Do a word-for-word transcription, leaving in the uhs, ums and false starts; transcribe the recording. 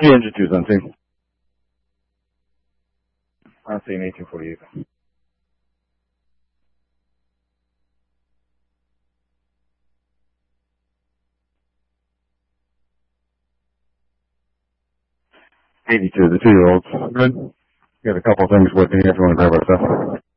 Yeah, engine two's on scene. On scene, eighteen forty-eight. eighty-two, the two-year-olds. Good. Got a couple things with me if you want to grab our stuff.